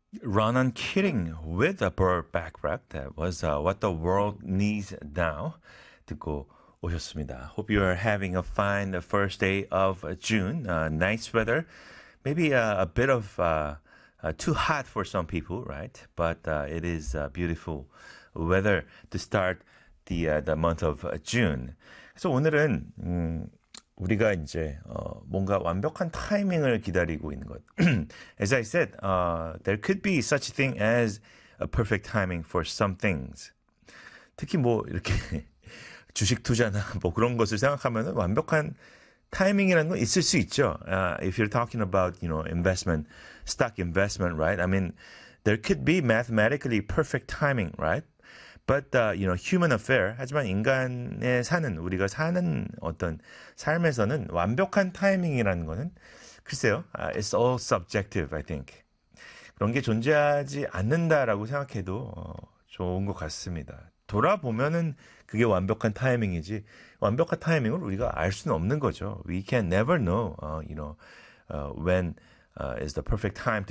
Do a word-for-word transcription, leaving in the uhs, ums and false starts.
Ronan Keating with a Burt Bacharach. That was uh, What the World Needs Now. 듣고 오셨습니다. Hope you are having a fine first day of June. Uh, nice weather. Maybe uh, a bit of uh, uh, too hot for some people, right? But uh, it is uh, beautiful weather to start the uh, the month of June. 그래서 오늘은 음, 우리가 이제 어, 뭔가 완벽한 타이밍을 기다리고 있는 것. As I said, uh, there could be such a thing as a perfect timing for some things. 특히 뭐 이렇게 주식 투자나 뭐 그런 것을 생각하면 완벽한 타이밍이라는 건 있을 수 있죠. Uh, if you're talking about, you know, investment, stock investment, right? I mean, there could be mathematically perfect timing, right? But, uh, you know, human affair. 하지만 인간의 사는, 우리가 사는 어떤 삶에서는 완벽한 타이밍이라는 거는 글쎄요. Uh, it's all subjective, I think. 그런 게 존재하지 않는다라고 생각해도 어, 좋은 것 같습니다. 돌아보면은 그게 완벽한 타이밍이지 완벽한 타이밍을 우리가 알 수는 없는 거죠. We can never know, uh, you know, uh, when uh, is the perfect time to